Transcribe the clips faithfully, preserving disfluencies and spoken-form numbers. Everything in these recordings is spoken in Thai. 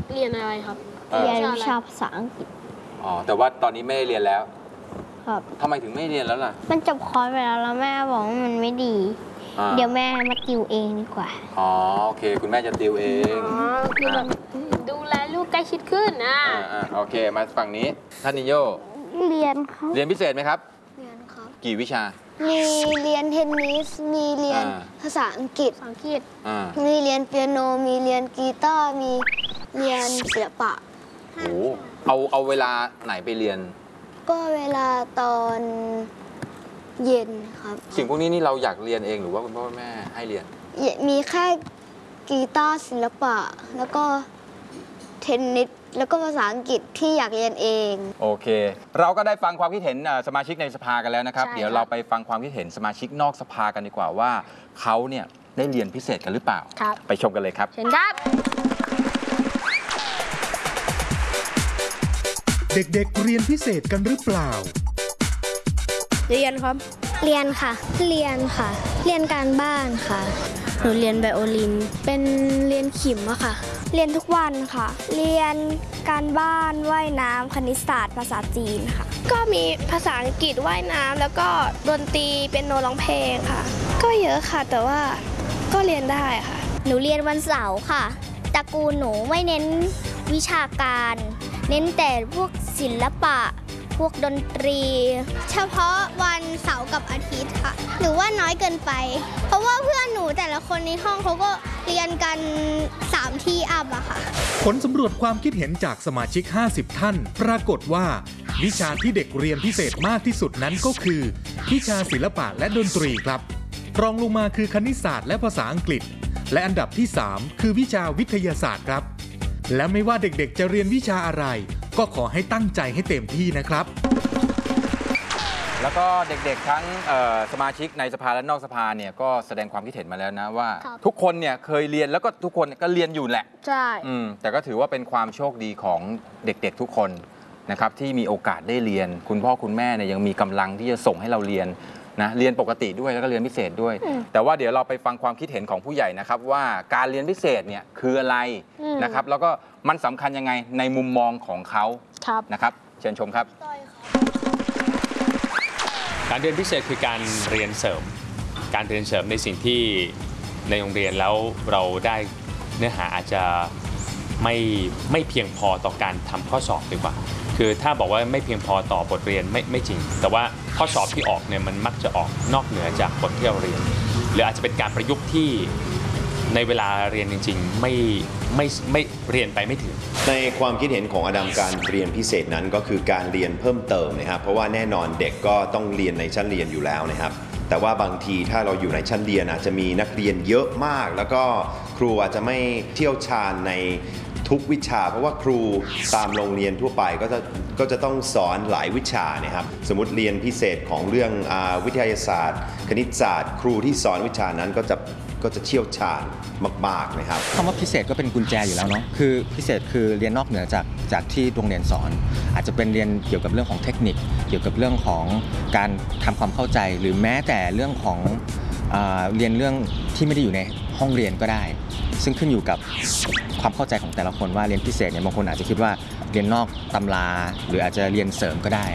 เรียนอะไรครับเรียนวิชาภาษาอังกฤษอ๋อแต่ว่าตอนนี้ไม่ได้เรียนแล้วครับทำไมถึงไม่เรียนแล้วล่ะมันจบคอร์สไปแล้วแล้วแม่บอกว่ามันไม่ดีเดี๋ยวแม่มาติวเองดีกว่าอ๋อโอเคคุณแม่จะติวเองอ๋อคือแบบดูแลลูกใกล้ชิดขึ้นนะอ่าโอเคมาฝั่งนี้ท่านนิโยเรียนครับเรียนพิเศษไหมครับเรียนครับกี่วิชามีเรียนเทนนิสมีเรียนภาษาอังกฤษอังกฤษมีเรียนเปียโนมีเรียนกีตาร์มีเรียนศิลปะโอ้เอาเอาเวลาไหนไปเรียนก็เวลาตอนเย็นครับสิ่งพวกนี้นี่เราอยากเรียนเองหรือว่าคุณพ่อแม่ให้เรียนมีแค่กีตาร์ศิลปะแล้วก็เทนนิสแล้วก็ภาษาอังกฤษที่อยากเรียนเองโอเคเราก็ได้ฟังความคิดเห็นสมาชิกในสภากันแล้วนะครับเดี๋ยวเราไปฟังความคิดเห็นสมาชิกนอกสภากันดีกว่าว่าเขาเนี่ยได้เรียนพิเศษกันหรือเปล่าไปชมกันเลยครับเชิญครับเด็กๆเรียนพิเศษกันหรือเปล่าเรียนครับเรียนค่ะเรียนค่ะเรียนการบ้านค่ะหนูเรียนไบโอลินเป็นเรียนขิมอะค่ะเรียนทุกวันค่ะเรียนการบ้านว่ายน้ำคณิตศาสตร์ภาษาจีนค่ะก็มีภาษาอังกฤษว่ายน้ำแล้วก็ดนตรีเป็นโนร้องเพลงค่ะก็เยอะค่ะแต่ว่าก็เรียนได้ค่ะหนูเรียนวันเสาร์ค่ะตระกูลหนูไม่เน้นวิชาการเน้นแต่พวกศิลปะพวกดนตรีเฉพาะวันเสาร์กับอาทิตย์ค่ะหรือว่าน้อยเกินไปเพราะว่าเพื่อนหนูแต่ละคนในห้องเขาก็เรียนกันสามที่อัพอะค่ะผลสำรวจความคิดเห็นจากสมาชิกห้าสิบท่านปรากฏว่าวิชาที่เด็กเรียนพิเศษมากที่สุดนั้นก็คือวิชาศิลปะและดนตรีครับรองลงมาคือคณิตศาสตร์และภาษาอังกฤษและอันดับที่สามคือวิชาวิทยาศาสตร์ครับและไม่ว่าเด็กๆจะเรียนวิชาอะไรก็ขอให้ตั้งใจให้เต็มที่นะครับแล้วก็เด็กๆทั้งสมาชิกในสภาและนอกสภาเนี่ยก็แสดงความคิดเห็นมาแล้วนะว่าทุกคนเนี่ยเคยเรียนแล้วก็ทุกคนก็เรียนอยู่แหละใช่แต่ก็ถือว่าเป็นความโชคดีของเด็กๆทุกคนนะครับที่มีโอกาสได้เรียนคุณพ่อคุณแม่เนี่ยยังมีกำลังที่จะส่งให้เราเรียนนะเรียนปกติด้วยแล้วก็เรียนพิเศษด้วยแต่ว่าเดี๋ยวเราไปฟังความคิดเห็นของผู้ใหญ่นะครับว่าการเรียนพิเศษเนี่ยคืออะไรนะครับแล้วก็มันสำคัญยังไงในมุมมองของเขานะครับเชิญชมครับการเรียนพิเศษคือการเรียนเสริมการเรียนเสริมในสิ่งที่ในโรงเรียนแล้วเราได้เนื้อหาอาจจะไม่ไม่เพียงพอต่อการทำข้อสอบดีกว่าคือถ้าบอกว่าไม่เพียงพอต่อบทเรียนไม่ไม่จริงแต่ว่าข้อสอบที่ออกเนี่ยมันมักจะออกนอกเหนือจากบทที่เราเรียนหรืออาจจะเป็นการประยุกต์ที่ในเวลาเรียนจริงๆไม่ไม่ไม่เรียนไปไม่ถึงในความคิดเห็นของอดัมการเรียนพิเศษนั้นก็คือการเรียนเพิ่มเติมนะครับเพราะว่าแน่นอนเด็กก็ต้องเรียนในชั้นเรียนอยู่แล้วนะครับแต่ว่าบางทีถ้าเราอยู่ในชั้นเรียนอาจจะมีนักเรียนเยอะมากแล้วก็ครูอาจจะไม่เที่ยวชาญในทุกวิชาเพราะว่าครูตามโรงเรียนทั่วไปก็จะก็จะต้องสอนหลายวิชานะครับสมมติเรียนพิเศษของเรื่องวิทยาศาสตร์คณิตศาสตร์ครูที่สอนวิชานั้นก็จะก็จะเชี่ยวชาญมากๆนะครับคำว่าพิเศษก็เป็นกุญแจอยู่แล้วเนาะคือพิเศษคือเรียนนอกเหนือจากจากที่โรงเรียนสอนอาจจะเป็นเรียนเกี่ยวกับเรื่องของเทคนิคเกี่ยวกับเรื่องของการทำความเข้าใจหรือแม้แต่เรื่องของเอ่อเรียนเรื่องที่ไม่ได้อยู่ในห้องเรียนก็ได้ซึ่งขึ้นอยู่กับความเข้าใจของแต่ละคนว่าเรียนพิเศษเนี่ยบางคนอาจจะคิดว่าเรียนนอกตำราหรืออาจจะเรียนเสริมก็ได้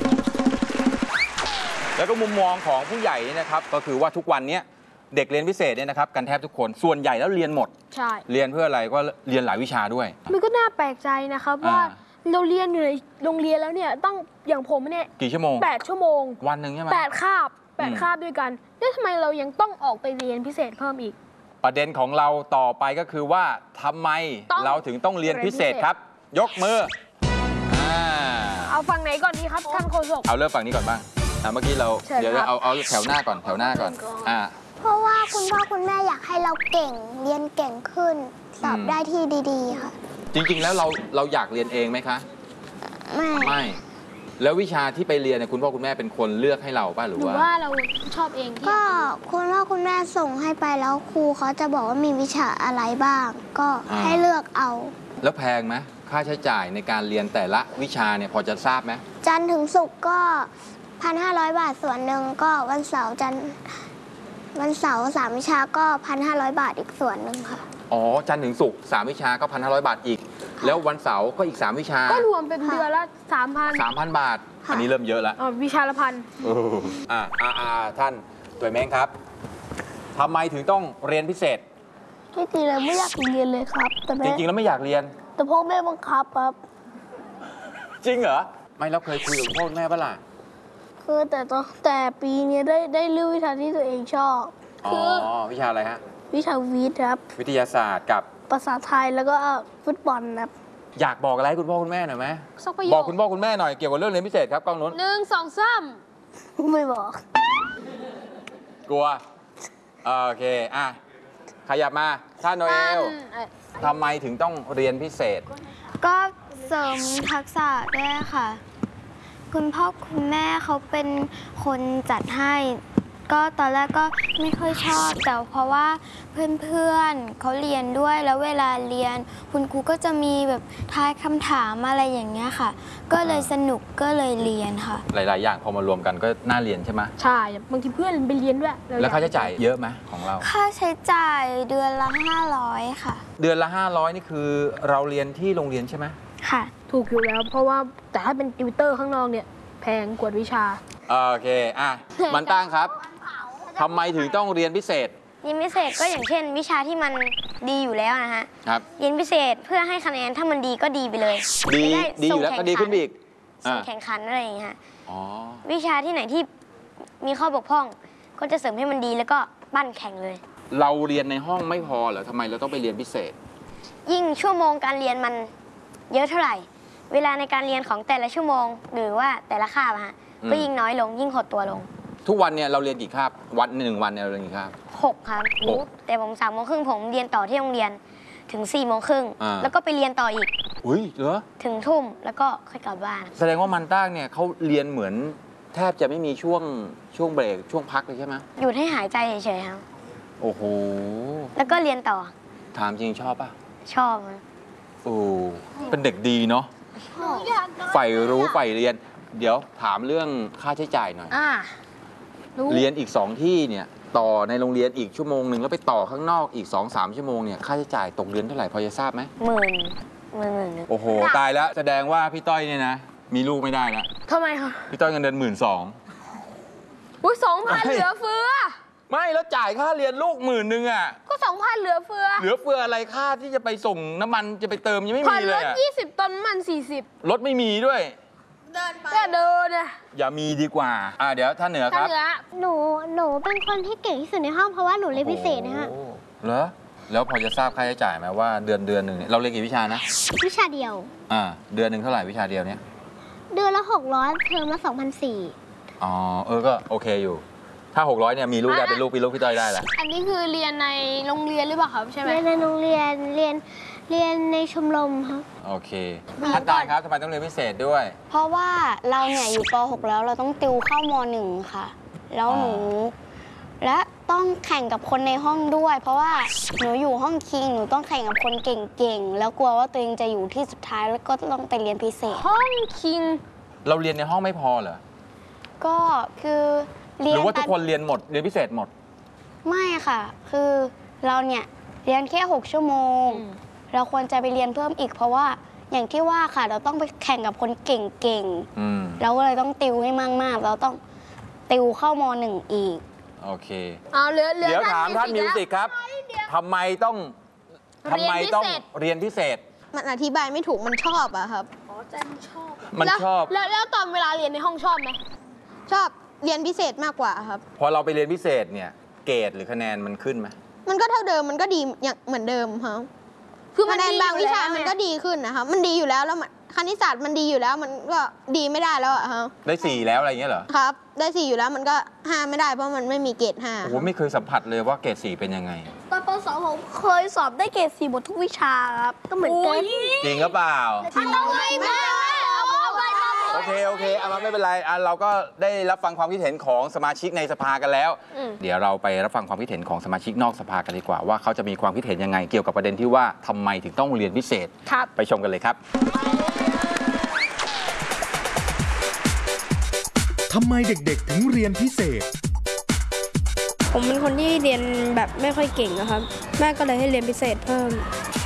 แล้วก็มุมมองของผู้ใหญ่นี่นะครับก็คือว่าทุกวันนี้เด็กเรียนพิเศษเนี่ยนะครับกันแทบทุกคนส่วนใหญ่แล้วเรียนหมดใช่เรียนเพื่ออะไรก็เรียนหลายวิชาด้วยมันก็น่าแปลกใจนะครับว่าเราเรียนอยู่ในโรงเรียนแล้วเนี่ยต้องอย่างผมเนี่ยกี่ชั่วโมงแปดชั่วโมงวันหนึ่งใช่ไหมแปดคาบแปดคาบด้วยกันแล้วทำไมเรายังต้องออกไปเรียนพิเศษเพิ่มอีกประเด็นของเราต่อไปก็คือว่าทำไมเราถึงต้องเรียนพิเศษครับยกมือเอาฝั่งไหนก่อนดีครับท่านโฆษกเอาเริ่มฝั่งนี้ก่อนบ้างเมื่อกี้เราเดี๋ยวเอาเอาแถวหน้าก่อนแถวหน้าก่อนอ่าเพราะว่าคุณพ่อคุณแม่อยากให้เราเก่งเรียนเก่งขึ้นสอบได้ที่ดีๆค่ะจริงๆแล้วเราเราอยากเรียนเองไหมคะไม่ไม่แล้ววิชาที่ไปเรียนเนี่ยคุณพ่อคุณแม่เป็นคนเลือกให้เราป่ะหรือว่าว่าเราชอบเองก็คุณพ่อคุณแม่ส่งให้ไปแล้วครูเขาจะบอกว่ามีวิชาอะไรบ้างก็ให้เลือกเอาแล้วแพงไหมค่าใช้จ่ายในการเรียนแต่ละวิชาเนี่ยพอจะทราบไหมจันทร์ถึงศุกร์ก็พันห้าร้อยบาทส่วนหนึ่งก็วันเสาร์จันทร์วันเสาร์สามวิชาก็พันห้าร้อยบาทอีกส่วนหนึ่งค่ะอ๋อจันทร์ถึงศุกร์สามวิชาก็พันห้าร้อยบาทอีก แล้ววันเสาร์ก็อีกสามวิชาก็รวมเป็นเดือนละสามพันสามพันบาท อันนี้เริ่มเยอะแล้วอ๋อวิชาละพันอ่าอ่าอ่าท่านตัวแม่งครับทำไมถึงต้องเรียนพิเศษที่จริงแล้วไม่อยากเรียนเลยครับแต่จแม่ริงๆแล้วไม่อยากเรียนแต่พ่อแม่บังคับครับจริงเหรอไม่เราเคยคุยกับพ่อแม่ปะล่ะคือแต่ตอนแต่ปีนี้ได้ได้เลือกวิชาที่ตัวเองชอบอ๋อคือวิชาอะไรฮะวิชาวิทย์ครับวิทยาศาสตร์กับภาษาไทยแล้วก็ฟุตบอลครับอยากบอกอะไรให้คุณพ่อคุณแม่หน่อยไหมสักประโยบอกคคุณพ่อคุณแม่หน่อยเกี่ยวกับเรื่องเรียนพิเศษครับกล้องนู้นหนึ่งสองสามไม่บอกกลัวโอเคอ่ะขยับมาท่านโนเอลเอ่อทำไมถึงต้องเรียนพิเศษก็เสริมทักษะด้วยค่ะ คุณพ่อคุณแม่เขาเป็นคนจัดให้ ก็ตอนแรกก็ไม่ค่อยชอบ แต่เพราะว่าเพื่อนๆเขาเรียนด้วยแล้วเวลาเรียน คุณครูก็จะมีแบบทายคำถามอะไรอย่างเงี้ยค่ะ ก็เลยสนุกก็เลยเรียนค่ะหลาย ๆ อย่างพอมารวมกันก็น่าเรียนใช่ไหมใช่บางทีเพื่อนไปเรียนด้วยเรแล้วค่าใช้อยกจ่ายเยอะไหมของเราค่าใช้จ่ายเดือนละห้าร้อยค่ะเดือนละห้าร้อยนี่คือเราเรียนที่โรงเรียนใช่ไหมค่ะถูกอยู่แล้ว เพราะว่าแต่ถ้าเป็นติวเตอร์ข้างนอกเนี่ยแพงกว่าวิชาโอเคอ่ะมันตั้งครับทำไมถึงต้องเรียนพิเศษเรียนพิเศษก็อย่างเช่น วิชาที่มันดีอยู่แล้วนะฮะครับเรียนพิเศษเพื่อให้คะแนนถ้ามันดีก็ดีไปเลยดีจะไดีอยู่แล้วก็ดีขึ้นไปอีกส่อ่างแข่งขันอะไรอย่างเงี้ยฮะอ๋อวิชาที่ไหนที่มีข้อบกพร่อง ก็จะเสริมให้มันดีแล้วก็ปั้นแข่งเลยเราเรียนในห้องไม่พอเหรอทำไมเราต้องไปเรียนพิเศษยิ่งชั่วโมงการเรียนมันเยอะเท่าไหร่ เวลาในการเรียนของแต่ละชั่วโมง หรือว่าแต่ละคาบอะฮะอืมก็ยิ่งน้อยลงยิ่งหดตัวลงทุกวันเนี่ยเราเรียนกี่คาบวันหนึ่งวันเนี่ยเราเรียนกี่คาบหกครับหกแต่ผมสามโมงครึ่งผมเรียนต่อที่โรงเรียนถึงสี่โมงครึ่งอ่าแล้วก็ไปเรียนต่ออีกอุ้ยเหรอถึงทุ่มแล้วก็ค่อยกลับบ้านแสดงว่ามันตั้งเนี่ยเขาเรียนเหมือนแทบจะไม่มีช่วงช่วงเบรกช่วงพักเลยใช่ไหมหยุดให้หายใจเฉยๆครับโอ้โหแล้วก็เรียนต่อถามจริงชอบป่ะชอบครับโอ้เป็นเด็กดีเนาะใฝ่รู้ใฝ่เรียน เดี๋ยวถามเรื่องค่าใช้จ่ายหน่อยอ่ารู้เรียนอีกสองที่เนี่ยต่อในโรงเรียนอีกชั่วโมงหนึ่งแล้วไปต่อข้างนอกอีก สองสาม ชั่วโมงเนี่ยค่าใช้จ่ายตกเดือนเท่าไหร่พอจะทราบไหมหมื่นหมื่นหมื่นหนึ่งโอ้โห ตายแล้วแสดงว่าพี่ต้อยเนี่ยนะ มีลูกไม่ได้แล้วทำไมคะพี่ต้อยเงินเดือนหมื่นสองอุ้ยสองพันเฮ้ยเหลือเฟือไม่แล้วจ่ายค่าเรียนลูกหมื่นหนึ่งอ่ะก็สองพันเหลือเฟือเหลือเฟืออะไรค่าที่จะไปส่งน้ำมันจะไปเติมยังไม่ผ่อมีนเลรยถอะยี่สิบตอนน้ำมันสี่สิบรถไม่มีด้วยก็เดินนะอย่ามีดีกว่าอ่าเดี๋ยวท่านเหนือคถ้ารับเหลือหนูหนูเป็นคนที่เก่งที่สุดในห้องเพราะว่าหนูเรียนพิเศษนะฮะโอ้โหเหรอแล้วพอจะทราบค่าใช้จ่ายไหมว่าเดือนเดือนหนึ่งเนี่ยเราเรียนกี่วิชานะวิชาเดียวอ่าเดือนหนึ่งเท่าไหร่วิชาเดียวเนี่ยเดือนละหกร้อยเทอมละสองพันสี่อ๋อเออก็โอเคอยู่ ถ้าหกร้อยเนี่ยมีลูกได้เป็นลูกพี่ลูกพี่ต้อยได้แหละอันนี้คือเรียนในโรงเรียนหรือเปล่าครับใช่ไหมเรียนในโรงเรียนเรียนเรียนในชมรมครับโอเคท่านอาจารย์ครับทำไมต้องเรียนพิเศษด้วยเพราะว่าเราเนี่ยอยู่ป หก แล้วเราต้องติวเข้าม หนึ่ง ค่ะ แล้วหนู และต้องแข่งกับคนในห้องด้วย เพราะว่าหนูอยู่ห้องคิงหนูต้องแข่งกับคนเก่งๆแล้วกลัวว่าตัวเองจะอยู่ที่สุดท้ายแล้วก็ต้องไปเรียนพิเศษห้องคิงเราเรียนในห้องไม่พอเหรอก็คือเรีหยนรือว่าทุกตามคนเรียนหมดเรียนพิเศษหมดไม่ค่ะ คือเราเนี่ยเรียนแค่หกชั่วโมงอืมเราควรจะไปเรียนเพิ่มอีกเพราะว่าอย่างที่ว่าค่ะ เราต้องไปแข่งกับคนเก่งอืมๆเราก็เลยต้องติวให้มากๆ เราต้องติวเข้ามหนึ่งอีกโอเคเอาเหลือเหลือเดี๋ยวถามท่านมิวแล้วสิกครับทำไมต้องทำไมต้องเรียนพิเศษมันอธิบายไม่ถูกมันชอบอะครับมันแล้วชอบแล้วแล้วตอนเวลาเรียนในห้องชอบไหมชอบเรียนพิเศษมากกว่าครับพอเราไปเรียนพิเศษเนี่ยเกรดหรือคะแนนมันขึ้นไหมมันก็เท่าเดิมมันก็ดีอย่างเหมือนเดิมครับคือมัคะนแนนดีบางวิชาอยู่แล้วมันก็ดีขึ้นนะครับมันดีอยู่แล้วแล้วมันคณิตศาสตร์มันดีอยู่แล้วมันก็ดีไม่ได้แล้วอะครับได้สี่แล้วอะไรอย่างเงี้ยเหรอครับ ได้สี่อยู่แล้วมันก็ห้าไม่ได้เพราะมันไม่มีเกรดห้าโอ้โหไม่เคยสัมผัสเลยว่าเกรดสี่เป็นยังไงตอนปสองผมเคยสอบได้เกรดสี่หมดทุกวิชาครับ ก็เหมือนกันจริงหรือเปล่าต้องไม่ไม่เอาเอาไปทำโอเคโอเคเอามาไม่เป็นไรอ่ะเราก็ได้รับฟังความคิดเห็นของสมาชิกในสภากันแล้ว เดี๋ยวเราไปรับฟังความคิดเห็นของสมาชิกนอกสภากันดีกว่า ว่าเขาจะมีความคิดเห็นยังไงเกี่ยวกับประเด็นที่ว่าทำไมถึงต้องเรียนพิเศษครับไปชมกันเลยครับทำไมเด็กๆ ถึงเรียนพิเศษผมเป็นคนที่เรียนแบบไม่ค่อยเก่งนะครับแม่ก็เลยให้เรียนพิเศษเพิ่ม